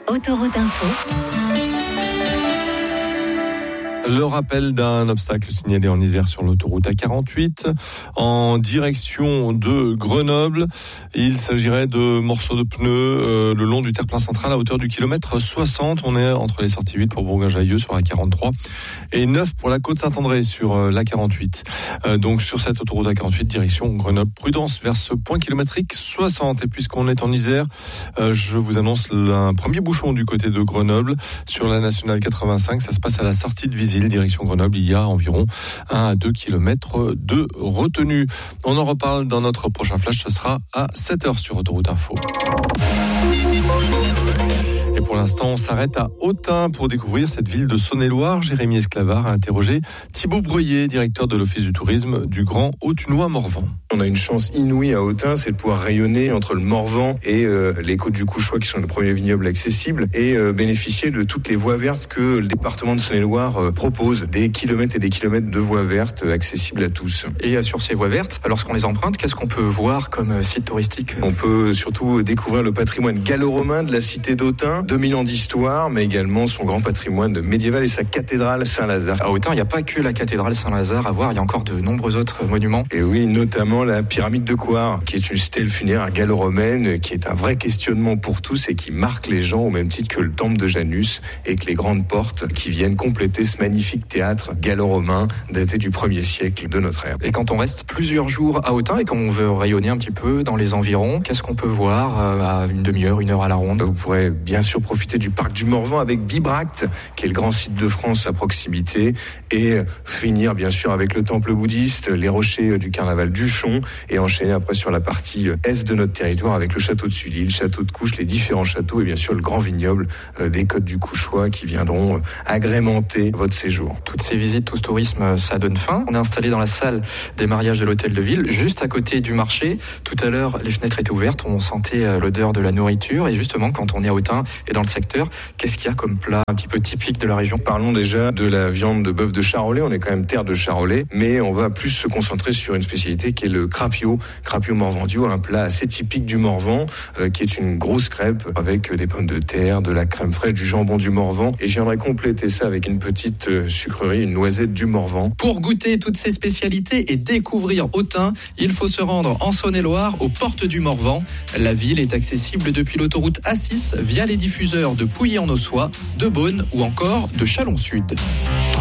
Autoroute Info. Le rappel d'un obstacle signalé en Isère sur l'autoroute A48 en direction de Grenoble. Il s'agirait de morceaux de pneus le long du terre-plein central à hauteur du kilomètre 60. On est entre les sorties 8 pour Bourgoin-Jallieu sur la 43 et 9 pour la côte Saint-André sur la 48. Donc sur cette autoroute A48 direction Grenoble. Prudence vers ce point kilométrique 60. Et puisqu'on est en Isère, je vous annonce un premier bouchon du côté de Grenoble sur la nationale 85. Ça se passe à la sortie de Visil, direction Grenoble. Il y a environ 1 à 2 kilomètres de retenue. On en reparle dans notre prochain flash. Ce sera à 7h sur Autoroute Info. Et pour l'instant, on s'arrête à Autun pour découvrir cette ville de Saône-et-Loire. Jérémy Esclavard a interrogé Thibaut Breuillet, directeur de l'Office du tourisme du Grand Autunois-Morvan. On a une chance inouïe à Autun, c'est de pouvoir rayonner entre le Morvan et les côtes du Couchois, qui sont les premiers vignobles accessibles, et bénéficier de toutes les voies vertes que le département de Saône-et-Loire propose. Des kilomètres et des kilomètres de voies vertes accessibles à tous. Et sur ces voies vertes, lorsqu'on les emprunte, qu'est-ce qu'on peut voir comme site touristique ? On peut surtout découvrir le patrimoine gallo-romain de la cité d'Autun, 2000 ans d'histoire, mais également son grand patrimoine médiéval et sa cathédrale Saint-Lazare. À Autun, il n'y a pas que la cathédrale Saint-Lazare à voir, il y a encore de nombreux autres monuments. Et oui, notamment la pyramide de Coire, qui est une stèle funéraire gallo-romaine, qui est un vrai questionnement pour tous et qui marque les gens au même titre que le temple de Janus et que les grandes portes qui viennent compléter ce magnifique théâtre gallo-romain daté du 1er siècle de notre ère. Et quand on reste plusieurs jours à Autun et qu'on veut rayonner un petit peu dans les environs, qu'est-ce qu'on peut voir à une demi-heure, 1 heure à la ronde ? Vous pourrez bien sûr profiter du parc du Morvan avec Bibracte, qui est le grand site de France à proximité, et finir bien sûr avec le temple bouddhiste, les rochers du carnaval d'Uchon, et enchaîner après sur la partie est de notre territoire avec le château de Sully, le château de Couches, les différents châteaux et bien sûr le grand vignoble des côtes du Couchois qui viendront agrémenter votre séjour. Toutes ces visites, tout ce tourisme, ça donne faim. On est installé dans la salle des mariages de l'hôtel de ville, juste à côté du marché. Tout à l'heure, les fenêtres étaient ouvertes, on sentait l'odeur de la nourriture, et justement quand on est à Autun et dans le secteur, qu'est-ce qu'il y a comme plat un petit peu typique de la région ? Parlons déjà de la viande de bœuf de Charolais. On est quand même terre de Charolais, mais on va plus se concentrer sur une spécialité qui est le crapio morvandio, un plat assez typique du Morvan, qui est une grosse crêpe avec des pommes de terre, de la crème fraîche, du jambon du Morvan. Et j'aimerais compléter ça avec une petite sucrerie, une noisette du Morvan. Pour goûter toutes ces spécialités et découvrir Autun, il faut se rendre en Saône-et-Loire, aux portes du Morvan. La ville est accessible depuis l'autoroute A6 via les diffuseurs de Pouilly-en-Ossois, de Beaune ou encore de Chalon-Sud.